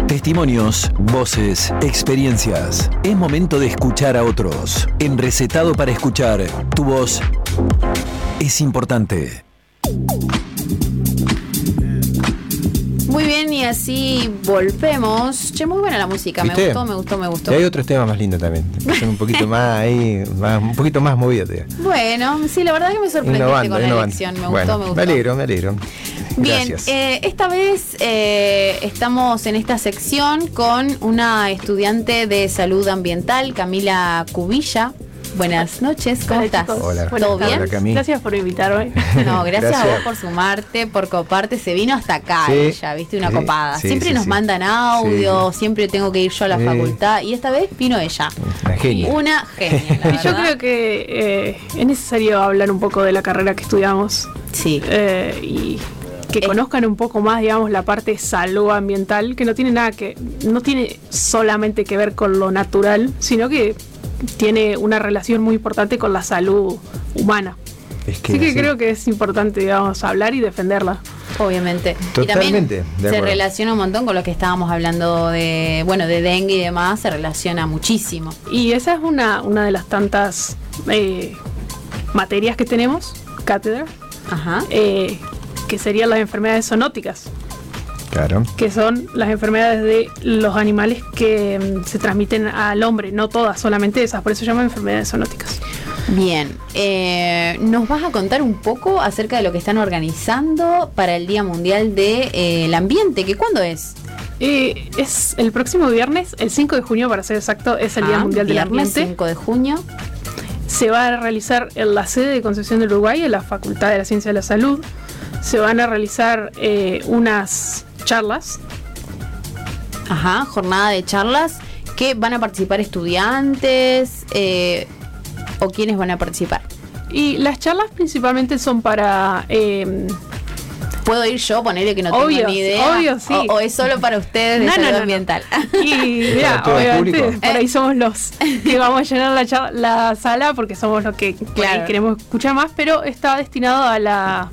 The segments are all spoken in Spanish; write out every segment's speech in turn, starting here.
Testimonios, voces, experiencias. Es momento de escuchar a otros. En Recetado para Escuchar, tu voz es importante. Muy bien, y así volvemos. Che, muy buena la música, ¿viste? me gustó. Y hay otros temas más lindos también, que son un poquito más ahí, un poquito más movidos. Bueno, sí, la verdad que me sorprendiste con la elección. Me gustó. Me alegro. Bien, Gracias. Esta vez estamos en esta sección con una estudiante de salud ambiental, Camila Cubilla. Buenas noches, ¿cómo estás? Hola. ¿Todo bien? Hola, Gracias por invitarme. No, gracias a vos por sumarte, por coparte. Se vino hasta acá ella, viste, una copada. Siempre nos mandan audio, siempre tengo que ir yo a la facultad, y esta vez vino ella. Una genia. Una genia, la Y yo creo que es necesario hablar un poco de la carrera que estudiamos. Sí. Y que conozcan un poco más, digamos, la parte de salud ambiental, que no tiene solamente que ver con lo natural, sino que tiene una relación muy importante con la salud humana. Así que creo que es importante, digamos, hablar y defenderla. Obviamente. Totalmente. Y también se relaciona un montón con lo que estábamos hablando de dengue y demás, se relaciona muchísimo. Y esa es una de las tantas materias que tenemos, cátedra, que serían las enfermedades zoonóticas. Claro. Que son las enfermedades de los animales que se transmiten al hombre, no todas, solamente esas, por eso se llaman enfermedades zoonóticas. Bien, ¿nos vas a contar un poco acerca de lo que están organizando para el Día Mundial del Ambiente? ¿Que cuándo es? Es el próximo viernes, el 5 de junio para ser exacto, es el Día Mundial del Ambiente. 5 de junio. Se va a realizar en la sede de Concepción del Uruguay, en la Facultad de la Ciencia de la Salud. Se van a realizar unas charlas. Jornada de charlas. ¿Que van a participar estudiantes o quiénes van a participar? Y las charlas principalmente son para... ¿Puedo ir yo? Ponerle que no tengo ni idea. Obvio, sí. ¿O es solo para ustedes de salud ambiental? Y mira, obviamente, por ahí somos los que vamos a llenar la sala porque somos los que queremos escuchar más, pero está destinado a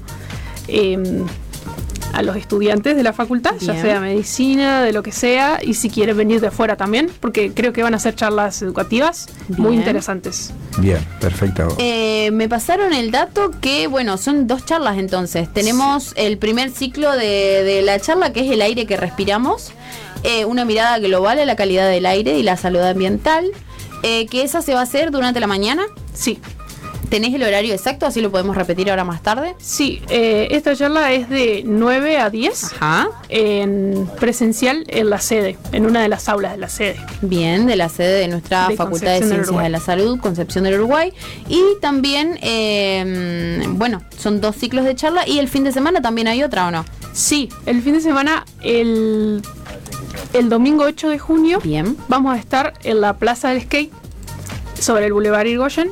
los estudiantes de la facultad, ya sea medicina, de lo que sea, y si quieren venir de fuera también, porque creo que van a ser charlas educativas muy interesantes. Bien, perfecto. Me pasaron el dato que, son 2 charlas entonces. Tenemos el primer ciclo de la charla, que es el aire que respiramos, una mirada global a la calidad del aire y la salud ambiental, que esa se va a hacer durante la mañana. Sí. ¿Tenés el horario exacto? Así lo podemos repetir ahora más tarde. Sí, esta charla es de 9 a 10 en presencial en la sede, en una de las aulas de la sede. Bien, de la sede de nuestra Facultad de Ciencias de la Salud, Concepción del Uruguay. Y también, son 2 ciclos de charla. ¿Y el fin de semana también hay otra o no? Sí, el fin de semana, el domingo 8 de junio, vamos a estar en la Plaza del Skate, sobre el Boulevard Irigoyen,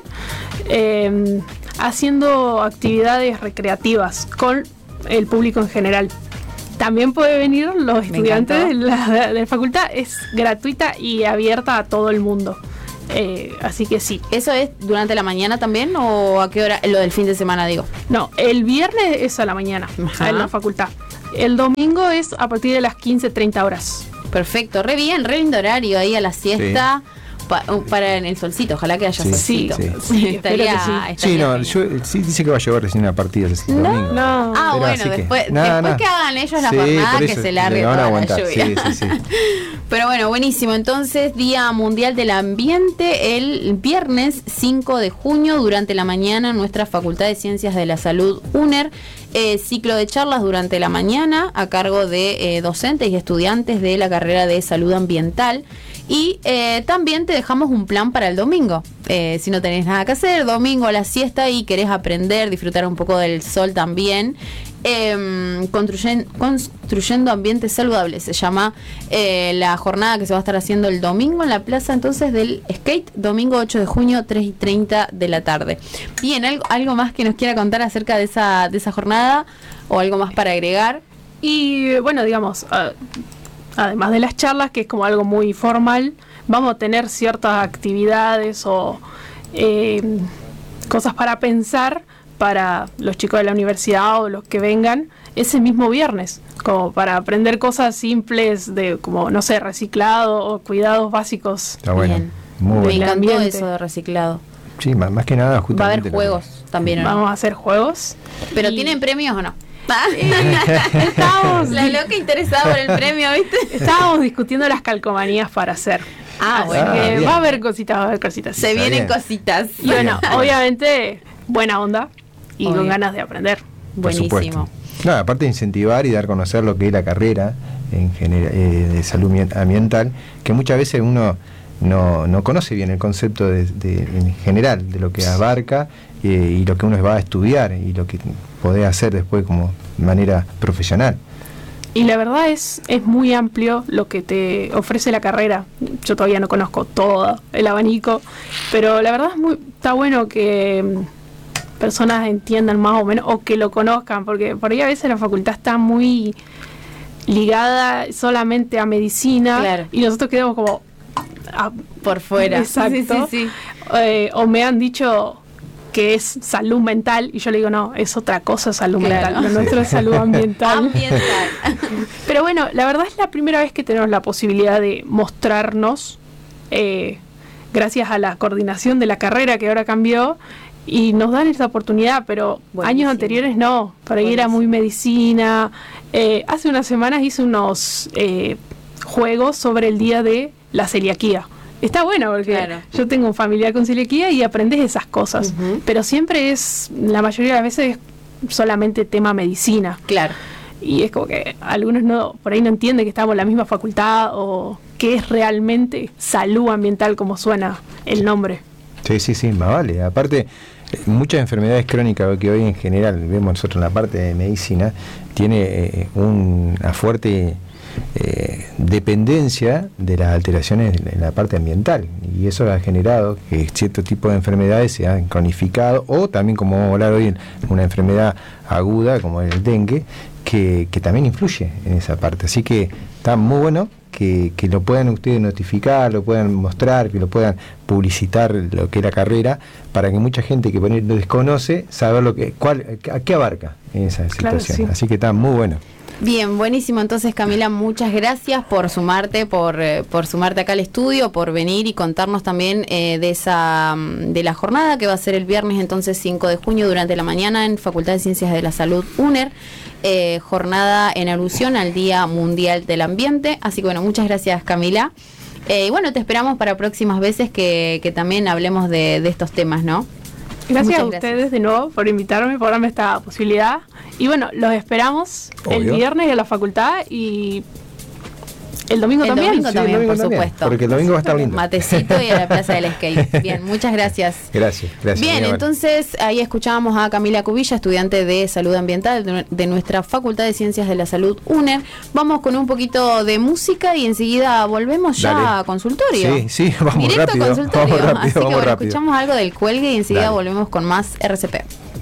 haciendo actividades recreativas con el público en general. También pueden venir los estudiantes de la facultad, es gratuita y abierta a todo el mundo. Así que sí. ¿Eso es durante la mañana también o a qué hora? Lo del fin de semana, digo. No, el viernes es a la mañana en la facultad. El domingo es a partir de las 15:30 horas. Perfecto, re bien, re lindo horario ahí a la siesta. Sí. Para en el solcito, ojalá que haya solcito. Sí, estaría dice que va a llevar recién una partida ese domingo. No. Después que hagan ellos la jornada, que se largue toda la lluvia. Sí. Pero buenísimo. Entonces, Día Mundial del Ambiente, el viernes 5 de junio, durante la mañana, nuestra Facultad de Ciencias de la Salud, UNER, ciclo de charlas durante la mañana, a cargo de docentes y estudiantes de la carrera de Salud Ambiental. Y también te dejamos un plan para el domingo. Si no tenés nada que hacer, domingo a la siesta y querés aprender, disfrutar un poco del sol también. Construyendo ambientes saludables se llama la jornada que se va a estar haciendo el domingo en la plaza entonces del skate, domingo 8 de junio, 3:30 de la tarde. Bien, ¿algo más que nos quiera contar acerca de esa jornada o algo más para agregar? Y digamos, además de las charlas, que es como algo muy formal, vamos a tener ciertas actividades o cosas para pensar para los chicos de la universidad o los que vengan ese mismo viernes, como para aprender cosas simples de como, no sé, reciclado o cuidados básicos. Está bueno. Bien. Muy Me bueno. encantó ambiente. eso de reciclado. Sí, más que nada, Va a justamente. haber juegos también, ¿o no? Vamos a hacer juegos. ¿Pero Y tienen premios o no? estábamos, La loca interesada por el premio, ¿viste? estábamos discutiendo las calcomanías para hacer. Ah, Así bueno. que bien. va a haber cositas. Se Está vienen bien. cositas. Y bueno, obviamente, buena onda y Obvio. con ganas de aprender. Por supuesto. Buenísimo. No, aparte de incentivar y dar a conocer lo que es la carrera de salud ambiental, que muchas veces uno no conoce bien el concepto en general de lo que abarca y lo que uno va a estudiar y lo que podés hacer después como manera profesional. Y la verdad es muy amplio lo que te ofrece la carrera. Yo todavía no conozco todo el abanico, pero la verdad está bueno que personas entiendan más o menos, o que lo conozcan, porque por ahí a veces la facultad está muy ligada solamente a medicina, Claro. y nosotros quedamos como Por fuera. Exacto. Sí. o me han dicho que es salud mental, y yo le digo, no, es otra cosa salud Claro. mental, lo nuestro es salud ambiental. Ambiental. Pero bueno, la verdad es la primera vez que tenemos la posibilidad de mostrarnos, gracias a la coordinación de la carrera que ahora cambió, y nos dan esta oportunidad, pero Buenísimo. años anteriores no, por ahí era muy medicina. Hace unas semanas hice unos juegos sobre el día de la celiaquía. Está bueno porque Claro. yo tengo un familiar con celiaquía y aprendes esas cosas, Ujú. pero siempre es, la mayoría de las veces, solamente tema medicina. Claro. Y es como que algunos por ahí no entienden que estamos en la misma facultad o qué es realmente salud ambiental como suena el nombre. Sí, más vale. Aparte, muchas enfermedades crónicas que hoy en general vemos nosotros en la parte de medicina, tiene una fuerte dependencia de las alteraciones en la parte ambiental, y eso ha generado que cierto tipo de enfermedades se han cronificado, o también, como vamos a hablar hoy, una enfermedad aguda como el dengue, que también influye en esa parte. Así que está muy bueno que lo puedan ustedes notificar, lo puedan mostrar, que lo puedan publicitar lo que es la carrera, para que mucha gente que por ahí lo desconoce saber a qué abarca en esa Claro, situación. sí. Así que está muy bueno. Bien, buenísimo. Entonces, Camila, muchas gracias por sumarte, por sumarte acá al estudio, por venir y contarnos también de la jornada que va a ser el viernes, entonces 5 de junio, durante la mañana, en Facultad de Ciencias de la Salud UNER, jornada en alusión al Día Mundial del Ambiente. Así que bueno, muchas gracias, Camila. Y bueno, te esperamos para próximas veces que también hablemos de estos temas, ¿no? Gracias a Muchas ustedes de nuevo por invitarme, por darme esta posibilidad. Y bueno, los esperamos el Obvio. viernes en la facultad y el domingo El también. domingo Sí, también, el por domingo también, supuesto. porque el domingo va a estar lindo. Matecito y a la Plaza del Skate. Bien, muchas gracias. Gracias. Bien, muy amable. entonces ahí escuchábamos a Camila Cubilla, estudiante de Salud Ambiental de nuestra Facultad de Ciencias de la Salud UNER. Vamos con un poquito de música y enseguida volvemos ya Dale. a consultorio. Sí, vamos Directo rápido. a consultorio. Vamos rápido, Así que vamos bueno, rápido. escuchamos algo del cuelgue y enseguida Dale. volvemos con más RCP.